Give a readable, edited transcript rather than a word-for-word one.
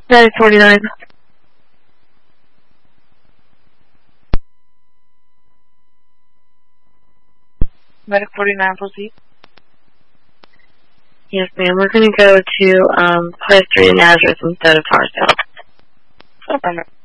Medic 49. Medic 49, proceed. Yes, ma'am. We're going to go to Place 3 in Nazareth instead of Tarsdale. Affirmative.